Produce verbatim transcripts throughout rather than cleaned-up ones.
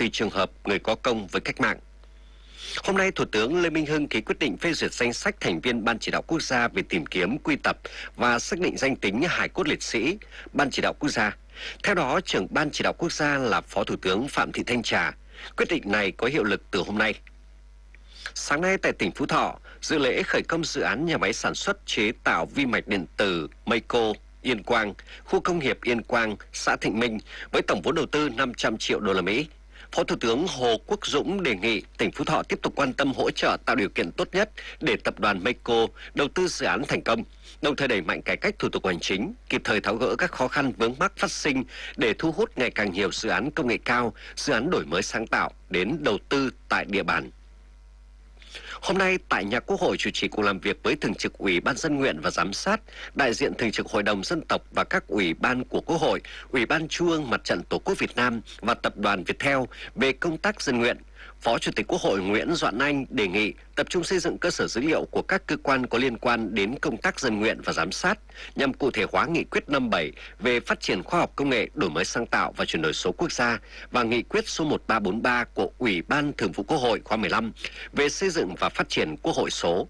từ trường hợp người có công với cách mạng. Hôm nay, Thủ tướng Lê Minh Hưng ký quyết định phê duyệt danh sách thành viên Ban Chỉ đạo Quốc gia về tìm kiếm, quy tập và xác định danh tính hài cốt liệt sĩ, Ban Chỉ đạo Quốc gia. Theo đó, trưởng Ban Chỉ đạo Quốc gia là Phó Thủ tướng Phạm Thị Thanh Trà. Quyết định này có hiệu lực từ hôm nay. Sáng nay tại tỉnh Phú Thọ, dự lễ khởi công dự án nhà máy sản xuất chế tạo vi mạch điện tử Meico Yên Quang, khu công nghiệp Yên Quang, xã Thịnh Minh với tổng vốn đầu tư năm trăm triệu đô la Mỹ. Phó Thủ tướng Hồ Quốc Dũng đề nghị tỉnh Phú Thọ tiếp tục quan tâm hỗ trợ tạo điều kiện tốt nhất để tập đoàn Meico đầu tư dự án thành công, đồng thời đẩy mạnh cải cách thủ tục hành chính, kịp thời tháo gỡ các khó khăn vướng mắc phát sinh để thu hút ngày càng nhiều dự án công nghệ cao, dự án đổi mới sáng tạo đến đầu tư tại địa bàn. Hôm nay, tại nhà Quốc hội chủ trì cuộc làm việc với Thường trực Ủy ban Dân nguyện và Giám sát, đại diện Thường trực Hội đồng Dân tộc và các ủy ban của Quốc hội, Ủy ban Trung ương Mặt trận Tổ quốc Việt Nam và Tập đoàn Viettel về công tác dân nguyện. Phó Chủ tịch Quốc hội Nguyễn Doãn Anh đề nghị tập trung xây dựng cơ sở dữ liệu của các cơ quan có liên quan đến công tác dân nguyện và giám sát nhằm cụ thể hóa nghị quyết năm bảy về phát triển khoa học công nghệ, đổi mới sáng tạo và chuyển đổi số quốc gia và nghị quyết số một ba bốn ba của Ủy ban Thường vụ Quốc hội khóa mười lăm về xây dựng và phát triển Quốc hội số.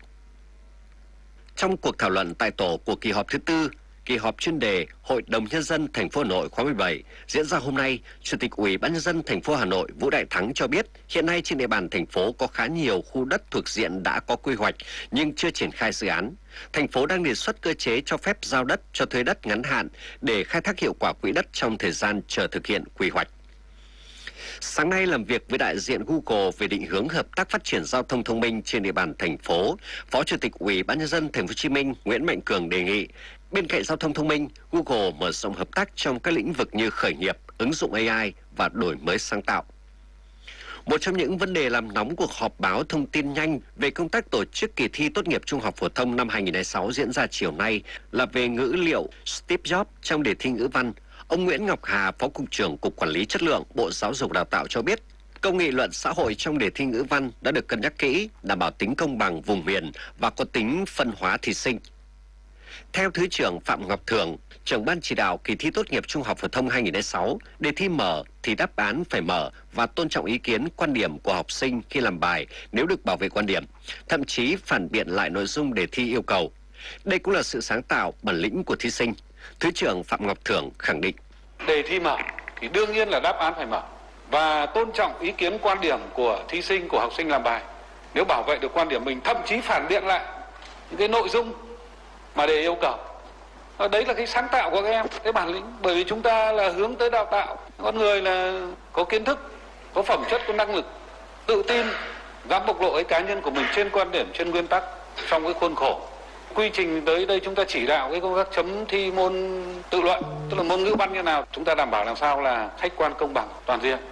Trong cuộc thảo luận tại tổ của kỳ họp thứ tư, kỳ họp chuyên đề Hội đồng Nhân dân thành phố Hà Nội khóa mười bảy diễn ra hôm nay, Chủ tịch Ủy ban Nhân dân thành phố Hà Nội Vũ Đại Thắng cho biết hiện nay trên địa bàn thành phố có khá nhiều khu đất thuộc diện đã có quy hoạch nhưng chưa triển khai dự án. Thành phố đang đề xuất cơ chế cho phép giao đất cho thuê đất ngắn hạn để khai thác hiệu quả quỹ đất trong thời gian chờ thực hiện quy hoạch. Sáng nay làm việc với đại diện Google về định hướng hợp tác phát triển giao thông thông minh trên địa bàn thành phố, Phó Chủ tịch Ủy ban Nhân dân thành phố Hồ Chí Minh Nguyễn Mạnh Cường đề nghị bên cạnh giao thông thông minh, Google mở rộng hợp tác trong các lĩnh vực như khởi nghiệp, ứng dụng A I và đổi mới sáng tạo. Một trong những vấn đề làm nóng cuộc họp báo thông tin nhanh về công tác tổ chức kỳ thi tốt nghiệp trung học phổ thông năm hai nghìn không trăm lẻ sáu diễn ra chiều nay là về ngữ liệu Steve Jobs trong đề thi ngữ văn. Ông Nguyễn Ngọc Hà, Phó Cục trưởng Cục Quản lý Chất lượng, Bộ Giáo dục Đào tạo cho biết, công nghị luận xã hội trong đề thi ngữ văn đã được cân nhắc kỹ, đảm bảo tính công bằng vùng miền và có tính phân hóa thí sinh. Theo Thứ trưởng Phạm Ngọc Thưởng, trưởng Ban chỉ đạo kỳ thi tốt nghiệp trung học phổ thông hai nghìn không trăm lẻ sáu, đề thi mở thì đáp án phải mở và tôn trọng ý kiến, quan điểm của học sinh khi làm bài nếu được bảo vệ quan điểm, thậm chí phản biện lại nội dung đề thi yêu cầu. Đây cũng là sự sáng tạo, bản lĩnh của thí sinh. Thứ trưởng Phạm Ngọc Thưởng khẳng định. Đề thi mở thì đương nhiên là đáp án phải mở và tôn trọng ý kiến, quan điểm của thí sinh, của học sinh làm bài. Nếu bảo vệ được quan điểm mình, thậm chí phản biện lại những cái nội dung mà đề yêu cầu. Và đấy là cái sáng tạo của các em, cái bản lĩnh. Bởi vì chúng ta là hướng tới đào tạo con người là có kiến thức, có phẩm chất, có năng lực, tự tin, dám bộc lộ cái cá nhân của mình trên quan điểm, trên nguyên tắc, trong cái khuôn khổ. Quy trình tới đây chúng ta chỉ đạo cái công tác chấm thi môn tự luận, tức là môn ngữ văn như nào, chúng ta đảm bảo làm sao là khách quan, công bằng, toàn diện.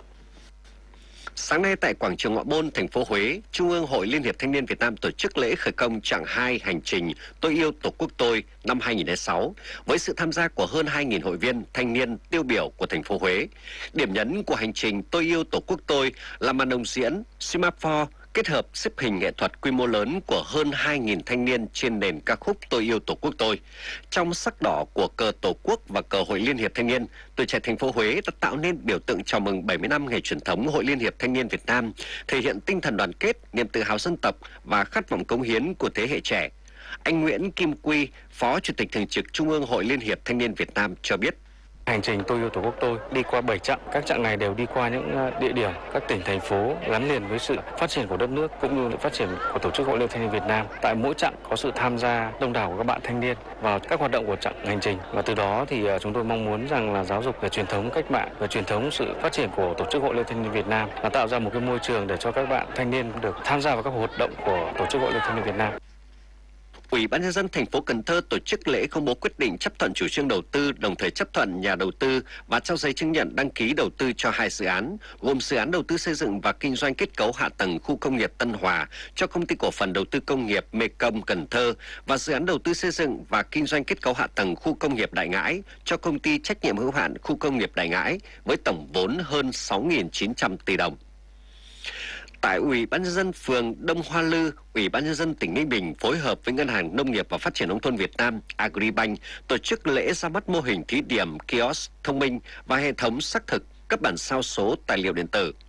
Sáng nay tại quảng trường Ngọ Môn, thành phố Huế, Trung ương Hội Liên hiệp Thanh niên Việt Nam tổ chức lễ khởi công chặng hai hành trình Tôi yêu Tổ quốc tôi năm hai nghìn không trăm lẻ sáu với sự tham gia của hơn hai nghìn hội viên thanh niên tiêu biểu của thành phố Huế. Điểm nhấn của hành trình Tôi yêu Tổ quốc tôi là màn đồng diễn Semaphore kết hợp xếp hình nghệ thuật quy mô lớn của hơn hai nghìn thanh niên trên nền ca khúc Tôi yêu Tổ quốc tôi. Trong sắc đỏ của cờ Tổ quốc và cờ Hội Liên hiệp Thanh niên, Tuổi trẻ thành phố Huế đã tạo nên biểu tượng chào mừng bảy mươi năm ngày truyền thống Hội Liên hiệp Thanh niên Việt Nam, thể hiện tinh thần đoàn kết, niềm tự hào dân tộc và khát vọng cống hiến của thế hệ trẻ. Anh Nguyễn Kim Quy, Phó Chủ tịch Thường trực Trung ương Hội Liên hiệp Thanh niên Việt Nam cho biết. Hành trình Tôi yêu Tổ quốc tôi đi qua bảy chặng, các chặng này đều đi qua những địa điểm, các tỉnh, thành phố gắn liền với sự phát triển của đất nước cũng như phát triển của Tổ chức Hội Liên hiệp Thanh niên Việt Nam. Tại mỗi chặng có sự tham gia đông đảo của các bạn thanh niên vào các hoạt động của chặng hành trình và từ đó thì chúng tôi mong muốn rằng là giáo dục về truyền thống cách mạng và truyền thống sự phát triển của Tổ chức Hội Liên hiệp Thanh niên Việt Nam và tạo ra một cái môi trường để cho các bạn thanh niên được tham gia vào các hoạt động của Tổ chức Hội Liên hiệp Thanh niên Việt Nam. Ủy ban Nhân dân thành phố Cần Thơ tổ chức lễ công bố quyết định chấp thuận chủ trương đầu tư, đồng thời chấp thuận nhà đầu tư và trao giấy chứng nhận đăng ký đầu tư cho hai dự án, gồm dự án đầu tư xây dựng và kinh doanh kết cấu hạ tầng khu công nghiệp Tân Hòa cho Công ty cổ phần đầu tư công nghiệp Mekong Cần Thơ và dự án đầu tư xây dựng và kinh doanh kết cấu hạ tầng khu công nghiệp Đại Ngãi cho Công ty trách nhiệm hữu hạn khu công nghiệp Đại Ngãi với tổng vốn hơn sáu nghìn chín trăm tỷ đồng. Tại Ủy ban Nhân dân phường Đông Hoa Lư, Ủy ban Nhân dân tỉnh Ninh Bình phối hợp với Ngân hàng Nông nghiệp và Phát triển Nông thôn Việt Nam Agribank tổ chức lễ ra mắt mô hình thí điểm kiosk thông minh và hệ thống xác thực cấp bản sao số tài liệu điện tử.